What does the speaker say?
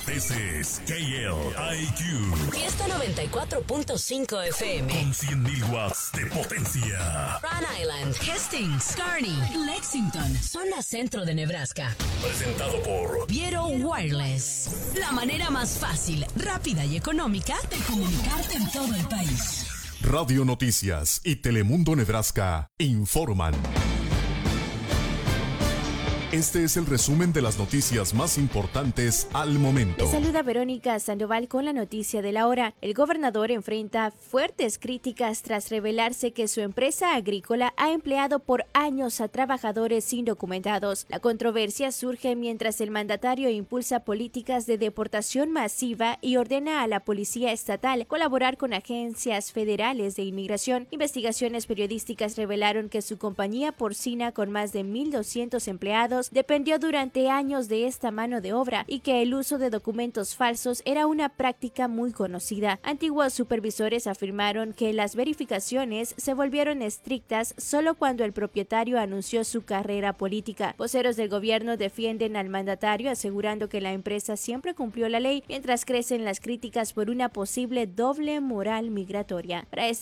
This is KLIQ. Fiesta 94.5 FM. Con 100.000 watts de potencia. Rhode Island, Hastings, Kearney, Lexington, zona centro de Nebraska. Presentado por Viero Wireless. La manera más fácil, rápida y económica de comunicarte en todo el país. Radio Noticias y Telemundo Nebraska informan. Este es el resumen de las noticias más importantes al momento. Les saluda Verónica Sandoval con la noticia de la hora. El gobernador enfrenta fuertes críticas tras revelarse que su empresa agrícola ha empleado por años a trabajadores indocumentados. La controversia surge mientras el mandatario impulsa políticas de deportación masiva y ordena a la policía estatal colaborar con agencias federales de inmigración. Investigaciones periodísticas revelaron que su compañía porcina con más de 1,200 empleados dependió durante años de esta mano de obra y que el uso de documentos falsos era una práctica muy conocida. Antiguos supervisores afirmaron que las verificaciones se volvieron estrictas solo cuando el propietario anunció su carrera política. Voceros del gobierno defienden al mandatario asegurando que la empresa siempre cumplió la ley, mientras crecen las críticas por una posible doble moral migratoria. Para